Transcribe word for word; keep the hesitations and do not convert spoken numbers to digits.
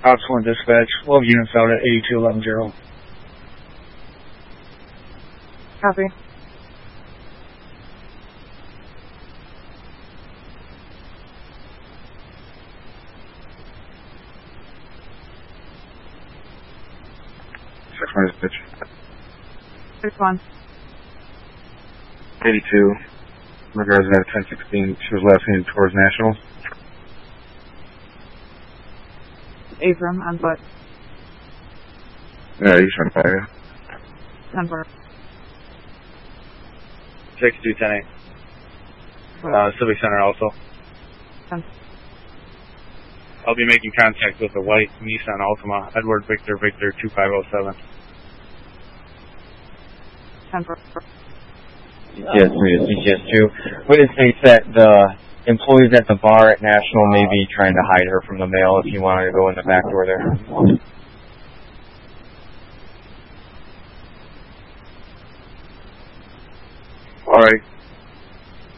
Ops one dispatch, love units out at eighty-two eleven zero. Copy. six one dispatch. six one. eighty-two. Regards at ten sixteen. She was last seen towards Nationals. Abram on foot. Yeah, he's trying to fire. ten four. six two ten eight. Uh, Civic Center also. ten. I'll be making contact with a white Nissan Altima, Edward Victor Victor two five zero seven. ten four. C T S three to C T S two. Witness states that the employees at the bar at National may be trying to hide her from the mail if you wanted to go in the back door there. Alright,